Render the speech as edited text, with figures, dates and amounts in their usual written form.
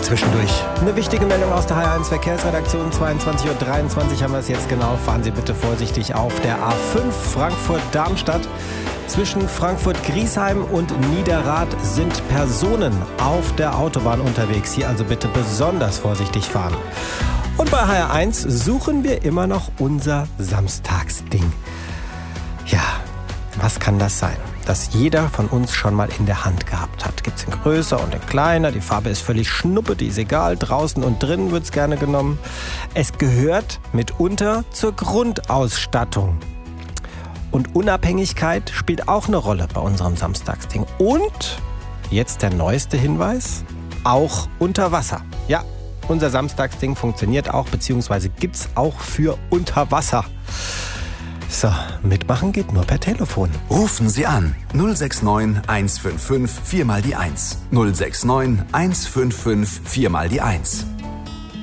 zwischendurch. Eine wichtige Meldung aus der HR1 Verkehrsredaktion. 22:23 Uhr haben wir es jetzt genau. Fahren Sie bitte vorsichtig auf der A5 Frankfurt-Darmstadt. Zwischen Frankfurt-Griesheim und Niederrad sind Personen auf der Autobahn unterwegs. Hier also bitte besonders vorsichtig fahren. Und bei HR1 suchen wir immer noch unser Samstagsding. Ja, was kann das sein? Das jeder von uns schon mal in der Hand gehabt hat. Gibt's in größer und in kleiner. Die Farbe ist völlig schnuppe, die ist egal. Draußen und drinnen wird's gerne genommen. Es gehört mitunter zur Grundausstattung. Und Unabhängigkeit spielt auch eine Rolle bei unserem Samstagsding. Und jetzt der neueste Hinweis, auch unter Wasser. Ja, unser Samstagsding funktioniert auch, beziehungsweise gibt's auch für unter Wasser. So, mitmachen geht nur per Telefon. Rufen Sie an 069 155 4 mal die 1. 069 155 4 mal die 1.